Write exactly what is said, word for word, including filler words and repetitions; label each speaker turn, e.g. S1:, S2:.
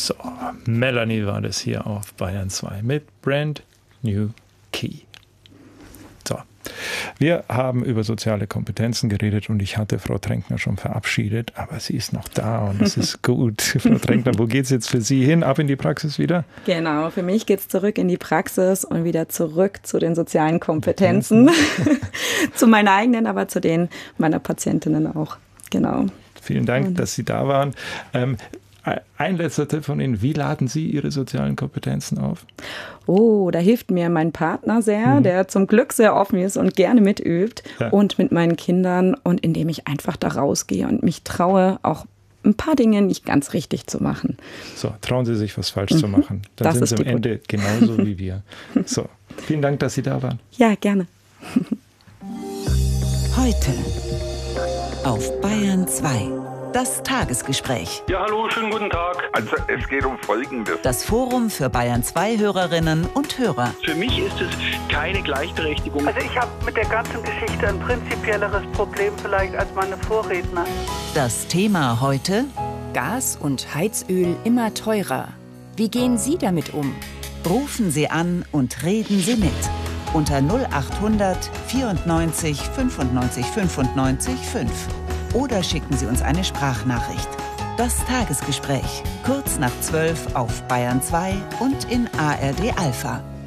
S1: So, Melanie war das hier auf Bayern zwei mit Brand New Key. So, wir haben über soziale Kompetenzen geredet und ich hatte Frau Tränkner schon verabschiedet, aber sie ist noch da und es ist gut. Frau Tränkner, wo geht es jetzt für Sie hin? Ab in die Praxis wieder?
S2: Genau, für mich geht es zurück in die Praxis und wieder zurück zu den sozialen Kompetenzen. Zu meinen eigenen, aber zu denen meiner Patientinnen auch. Genau.
S1: Vielen Dank, dass Sie da waren. Ähm, Ein letzter Tipp von Ihnen. Wie laden Sie Ihre sozialen Kompetenzen auf?
S2: Oh, da hilft mir mein Partner sehr, mhm. der zum Glück sehr offen ist und gerne mitübt. Ja. Und mit meinen Kindern und indem ich einfach da rausgehe und mich traue, auch ein paar Dinge nicht ganz richtig zu machen.
S1: So, trauen Sie sich, was falsch mhm. zu machen. Dann das sind Sie am Ende gut. genauso wie wir. So, vielen Dank, dass Sie da waren.
S2: Ja, gerne.
S3: Heute auf Bayern zwei. Das Tagesgespräch.
S4: Ja, hallo, schönen guten Tag.
S5: Also es geht um Folgendes.
S3: Das Forum für Bayern zwei Hörerinnen und Hörer.
S4: Für mich ist es keine Gleichberechtigung.
S6: Also ich habe mit der ganzen Geschichte ein prinzipielleres Problem vielleicht als meine Vorredner.
S3: Das Thema heute:
S7: Gas und Heizöl immer teurer. Wie gehen Sie damit um?
S3: Rufen Sie an und reden Sie mit. Unter null achthundert vierundneunzig fünfundneunzig fünfundneunzig fünf. Oder schicken Sie uns eine Sprachnachricht. Das Tagesgespräch, kurz nach zwölf auf Bayern zwei und in A R D Alpha.